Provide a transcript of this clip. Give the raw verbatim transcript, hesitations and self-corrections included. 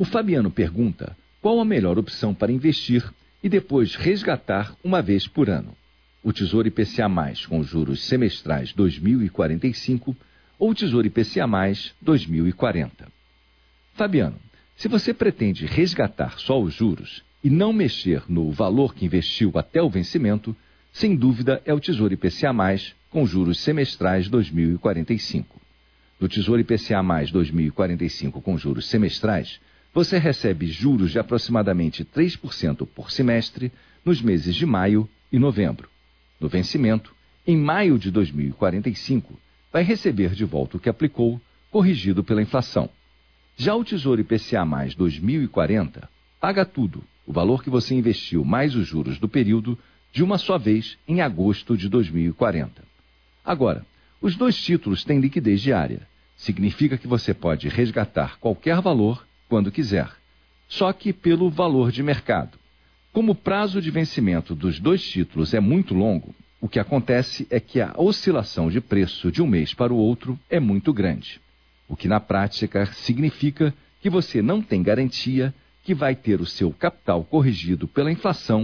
O Fabiano pergunta qual a melhor opção para investir e depois resgatar uma vez por ano. O Tesouro I P C A mais, com juros semestrais dois mil e quarenta e cinco ou o Tesouro I P C A mais, dois mil e quarenta. Fabiano, se você pretende resgatar só os juros e não mexer no valor que investiu até o vencimento, sem dúvida é o Tesouro I P C A mais, com juros semestrais dois mil e quarenta e cinco. No Tesouro I P C A mais dois mil e quarenta e cinco com juros semestrais, você recebe juros de aproximadamente três por cento por semestre nos meses de maio e novembro. No vencimento, em maio de dois mil e quarenta e cinco, vai receber de volta o que aplicou, corrigido pela inflação. Já o Tesouro I P C A mais dois mil e quarenta paga tudo, o valor que você investiu mais os juros do período, de uma só vez em agosto de dois mil e quarenta. Agora, os dois títulos têm liquidez diária. Significa que você pode resgatar qualquer valor quando quiser, só que pelo valor de mercado. Como o prazo de vencimento dos dois títulos é muito longo, o que acontece é que a oscilação de preço de um mês para o outro é muito grande, o que na prática significa que você não tem garantia que vai ter o seu capital corrigido pela inflação